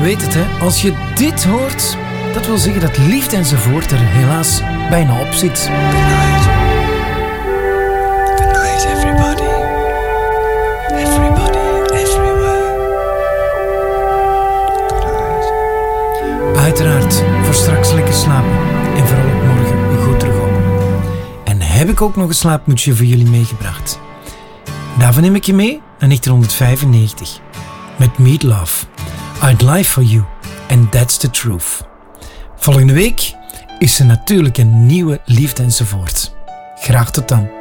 weet het, hè. Als je dit hoort, dat wil zeggen dat liefde enzovoort er helaas bijna op zit. Good night. Good night, everybody. Everybody, everywhere. Good night. Uiteraard, voor straks lekker slapen. En vooral ook morgen goed terug op. En heb ik ook nog een slaapmutsje voor jullie meegebracht. Daarvan neem ik je mee naar 1995. Met Meat Love. I'd lie for you. And that's the truth. Volgende week is er natuurlijk een nieuwe Liefde enzovoort. Graag tot dan.